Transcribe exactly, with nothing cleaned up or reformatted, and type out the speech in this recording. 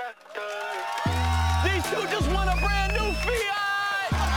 These two just won a brand new Fiat!